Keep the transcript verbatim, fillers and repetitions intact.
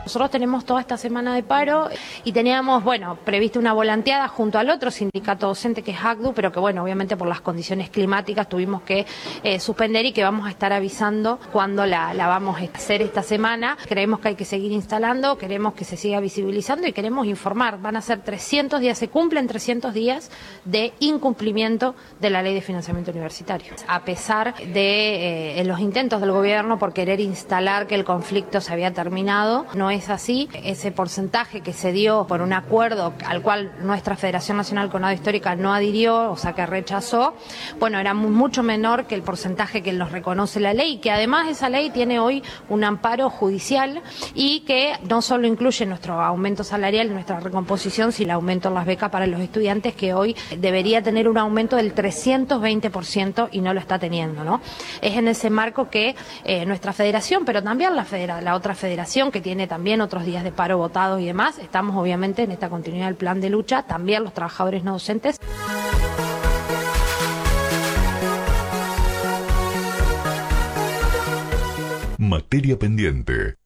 Nosotros tenemos toda esta semana de paro y teníamos, bueno, previsto una volanteada junto al otro sindicato docente que es A C D U, pero que bueno, obviamente por las condiciones climáticas tuvimos que eh, suspender y que vamos a estar avisando cuando la, la vamos a hacer esta semana. Creemos que hay que seguir instalando, queremos que se siga visibilizando y queremos informar. Van a ser trescientos días, se cumplen trescientos días de incumplimiento de la Ley de Financiamiento Universitario. A pesar de eh, los intentos del gobierno por querer instalar que el conflicto se había terminado, no es así. Ese porcentaje que se dio por un acuerdo al cual nuestra Federación Nacional Conado Histórica no adhirió, o sea que rechazó, bueno, era mucho menor que el porcentaje que nos reconoce la ley, que además esa ley tiene hoy un amparo judicial y que no solo incluye nuestro aumento salarial, nuestra recomposición, sino el aumento en las becas para los estudiantes, que hoy debería tener un aumento del trescientos veinte por ciento y no lo está teniendo, ¿no? Es en ese marco que eh, nuestra federación, pero también la, federa, la otra federación que tiene también otros días de paro votados y demás, estamos obviamente en esta continuidad del plan de lucha, también los trabajadores no docentes. Materia pendiente.